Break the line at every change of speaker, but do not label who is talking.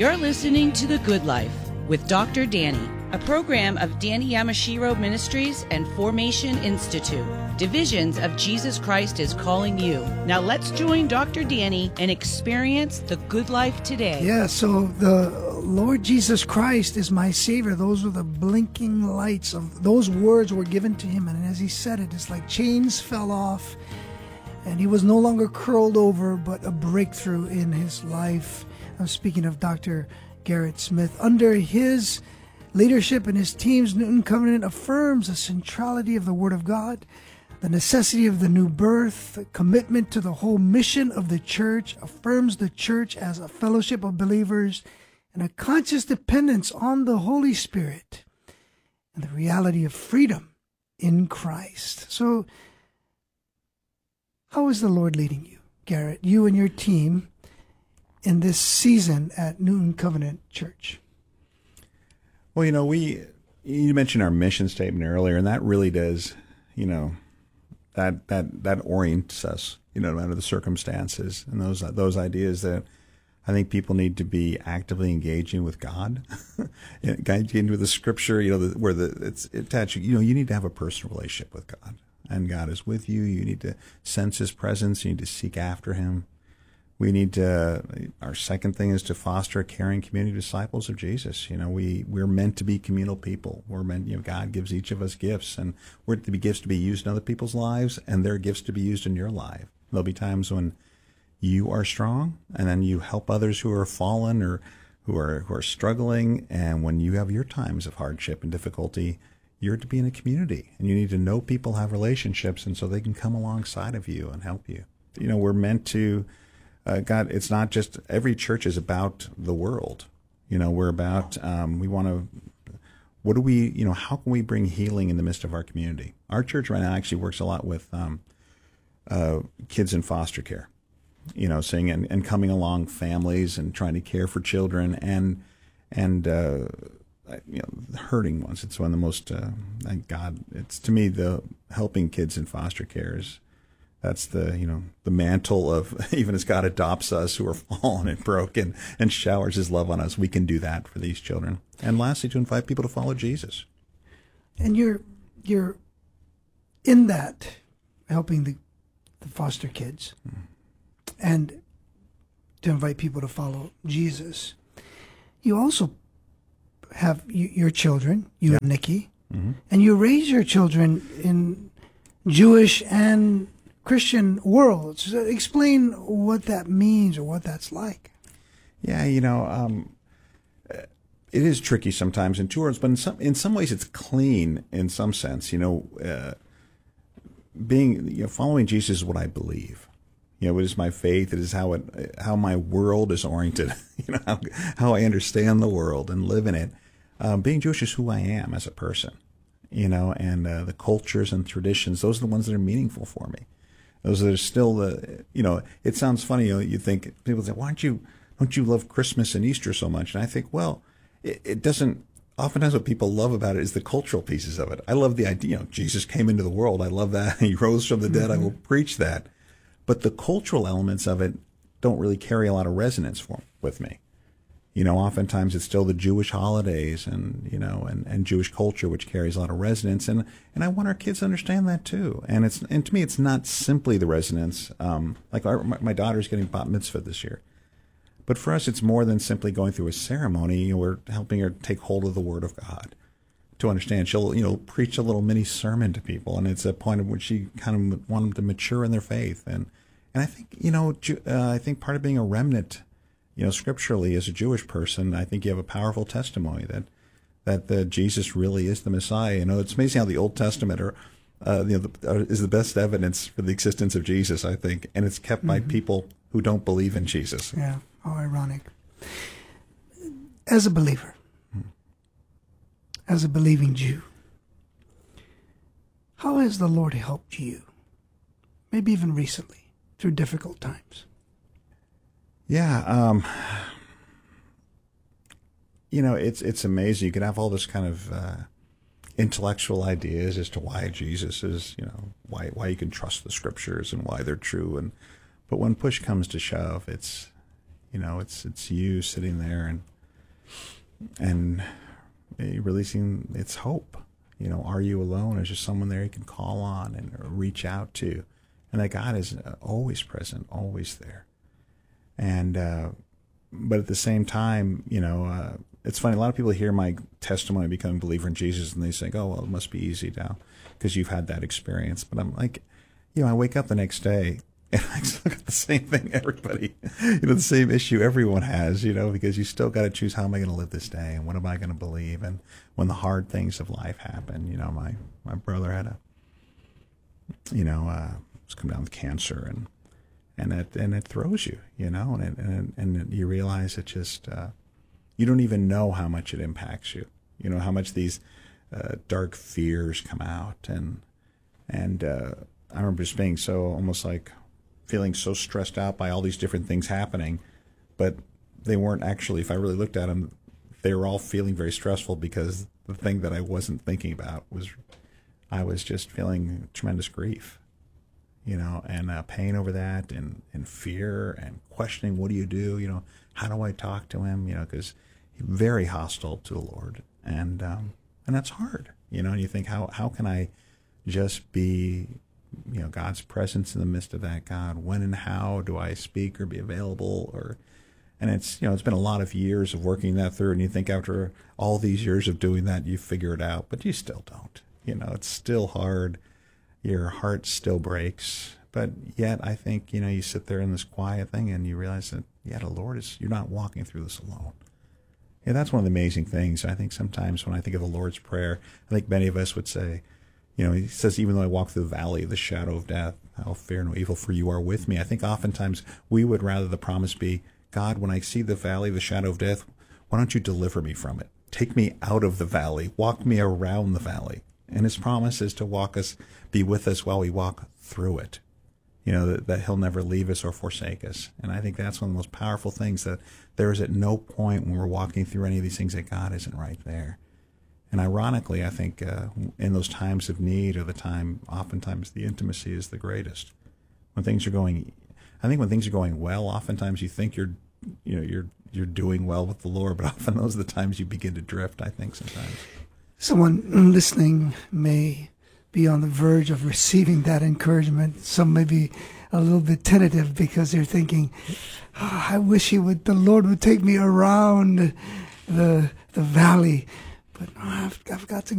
You're listening to The Good Life with Dr. Danny, a program of Danny Yamashiro Ministries and Formation Institute. Divisions of Jesus Christ is calling you. Now let's join Dr. Danny and experience the good life today.
Yeah, so the Lord Jesus Christ is my Savior. Those were the blinking lights of those words were given to him. And as he said it, it's like chains fell off and he was no longer curled over, but a breakthrough in his life. I'm speaking of Dr. Garrett Smith. Under his leadership and his team's Newton Covenant affirms the centrality of the Word of God, the necessity of the new birth, the commitment to the whole mission of the church, affirms the church as a fellowship of believers, and a conscious dependence on the Holy Spirit, and the reality of freedom in Christ. So, how is the Lord leading you, Garrett, you and your team, in this season at Newton Covenant Church?
Well, you mentioned our mission statement earlier, and that really does, that orients us, no matter the circumstances, and those ideas that I think people need to be actively engaging with God, engaging with the Scripture, where it's attached. You need to have a personal relationship with God, and God is with you. You need to sense His presence. You need to seek after Him. We need to. Our second thing is to foster a caring community of disciples of Jesus. We're meant to be communal people. We're meant. God gives each of us gifts, and we're to be gifts to be used in other people's lives, and they're gifts to be used in your life. There'll be times when you are strong, and then you help others who are fallen or who are struggling. And when you have your times of hardship and difficulty, you're to be in a community, and you need to know people, have relationships, and so they can come alongside of you and help you. We're meant to. God, it's not just every church is about the world. We're about, we want to, how can we bring healing in the midst of our community? Our church right now actually works a lot with kids in foster care, seeing and coming along families and trying to care for children and hurting ones. It's one of the most, thank God, it's to me, the helping kids in foster care is, that's the mantle of, even as God adopts us who are fallen and broken and showers His love on us, we can do that for these children. And lastly, to invite people to follow Jesus.
And you're in that, helping the foster kids and to invite people to follow Jesus. You also have your children, you and Nikki, and you raise your children in Jewish and Christian worlds. So explain what that means or what that's like.
Yeah, it is tricky sometimes in two words, but in some ways it's clean in some sense. Following Jesus is what I believe. It is my faith. It is how my world is oriented. How I understand the world and live in it. Being Jewish is who I am as a person. And the cultures and traditions. Those are the ones that are meaningful for me. Those are still it sounds funny, you think, people say, don't you love Christmas and Easter so much? And I think, well, it doesn't, oftentimes what people love about it is the cultural pieces of it. I love the idea, Jesus came into the world. I love that. He rose from the dead. I will preach that. But the cultural elements of it don't really carry a lot of resonance with me. Oftentimes it's still the Jewish holidays and Jewish culture, which carries a lot of resonance. And I want our kids to understand that too. And to me, it's not simply the resonance. Like my daughter's getting bat mitzvah this year. But for us, it's more than simply going through a ceremony. We're helping her take hold of the Word of God to understand. She'll, preach a little mini sermon to people. And it's a point at which she kind of want them to mature in their faith. And I think, I think part of being a remnant, scripturally, as a Jewish person, I think you have a powerful testimony that Jesus really is the Messiah. It's amazing how the Old Testament is the best evidence for the existence of Jesus, I think, and it's kept by people who don't believe in Jesus.
Yeah, how ironic. As a believer, as a believing Jew, how has the Lord helped you, maybe even recently, through difficult times?
Yeah, it's amazing. You can have all this kind of intellectual ideas as to why Jesus is, why you can trust the Scriptures and why they're true. But when push comes to shove, it's you sitting there and releasing its hope. Are you alone? Is there someone there you can call on and reach out to? And that God is always present, always there. And but at the same time, it's funny. A lot of people hear my testimony of becoming a believer in Jesus, and they think, "Oh, well, it must be easy now because you've had that experience." But I'm like, I wake up the next day and I still got the same thing everybody, the same issue everyone has, because you still got to choose, how am I going to live this day, and what am I going to believe? And when the hard things of life happen, my brother had was come down with cancer, and it throws you, and you realize it just, you don't even know how much it impacts you, how much these dark fears come out, and I remember just being so, almost like feeling so stressed out by all these different things happening, but they weren't actually, if I really looked at them, they were all feeling very stressful, because the thing that I wasn't thinking about was, I was just feeling tremendous grief, and pain over that, and fear, and questioning, what do you do? How do I talk to him? Because he's very hostile to the Lord, and that's hard, and you think, how can I just be, God's presence in the midst of that? God, when and how do I speak or be available? And it's, it's been a lot of years of working that through, and you think after all these years of doing that, you figure it out, but you still don't. It's still hard. Your heart still breaks. But yet, I think, you sit there in this quiet thing, and you realize that, the Lord you're not walking through this alone. Yeah, that's one of the amazing things. I think sometimes when I think of the Lord's Prayer, I think many of us would say, he says, even though I walk through the valley of the shadow of death, I'll fear no evil, for you are with me. I think oftentimes we would rather the promise be, God, when I see the valley of the shadow of death, why don't you deliver me from it? Take me out of the valley. Walk me around the valley. And his promise is to be with us while we walk through it. That he'll never leave us or forsake us. And I think that's one of the most powerful things, that there is at no point when we're walking through any of these things that God isn't right there. And ironically, I think in those times of need are the time, oftentimes the intimacy is the greatest. When things are going well, oftentimes you think you're doing well with the Lord, but often those are the times you begin to drift, I think, sometimes. Someone
listening may be on the verge of receiving that encouragement. Some may be a little bit tentative because they're thinking, I wish the Lord would take me around the valley. But I've got to